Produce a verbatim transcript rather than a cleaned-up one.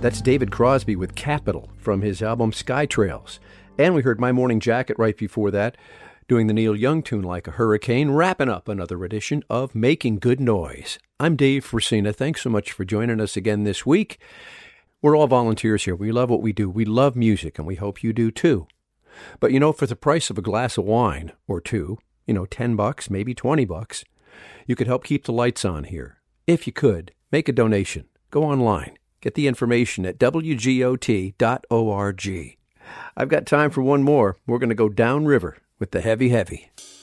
That's David Crosby with Capital from his album Sky Trails. And we heard My Morning Jacket right before that, doing the Neil Young tune Like a Hurricane, wrapping up another edition of Making Good Noise. I'm Dave Frisina. Thanks so much for joining us again this week. We're all volunteers here. We love what we do. We love music, and we hope you do too. But you know, for the price of a glass of wine or two, you know, ten bucks, maybe twenty bucks, you could help keep the lights on here. If you could, make a donation. Go online. Get the information at w g o t dot org. I've got time for one more. We're going to go downriver with the Heavy Heavy.